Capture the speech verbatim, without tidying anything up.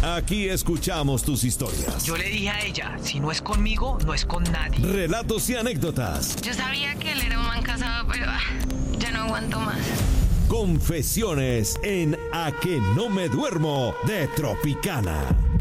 Aquí escuchamos tus historias. Yo le dije a ella, si no es conmigo, no es con nadie. Relatos y anécdotas. Yo sabía que él era un man casado, pero ah, ya no aguanto más. Confesiones en A que no me duermo de Tropicana.